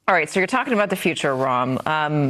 All right, so you're talking about the future, Ram.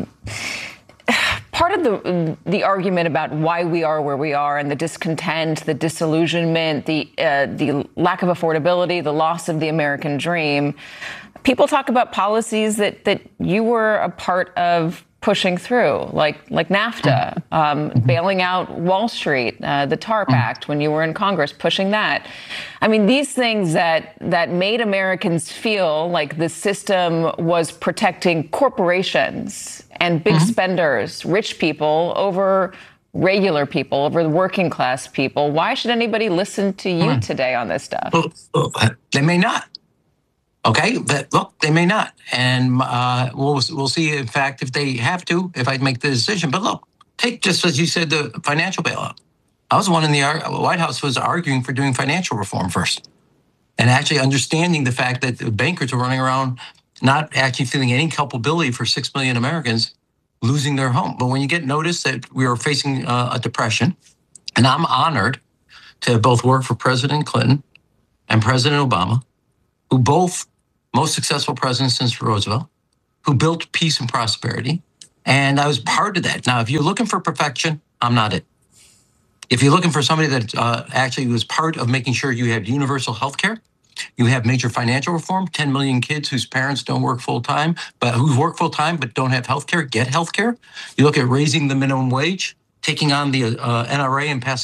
Part of the argument about why we are where we are and the discontent, the disillusionment, the lack of affordability, the loss of the American dream, people talk about policies that you were a part of pushing through, like NAFTA, bailing out Wall Street, the TARP Act when you were in Congress, pushing that. I mean, these things that made Americans feel like the system was protecting corporations and big spenders, rich people, over regular people, over the working class people. Why should anybody listen to you today on this stuff? Well, they may not. Okay, but look, they may not, and we'll see. In fact, if they have to, if I make the decision. But look, take just as you said, the financial bailout. I was the one in the White House was arguing for doing financial reform first, and actually understanding the fact that the bankers are running around not actually feeling any culpability for 6 million Americans losing their home. But when you get notice that we are facing a depression, and I'm honored to both work for President Clinton and President Obama, who both most successful presidents since Roosevelt, who built peace and prosperity. And I was part of that. Now, if you're looking for perfection, I'm not it. If you're looking for somebody that actually was part of making sure you have universal health care, you have major financial reform, 10 million kids whose parents don't work full time, but who work full time but don't have health care, get health care. You look at raising the minimum wage, taking on the NRA and passing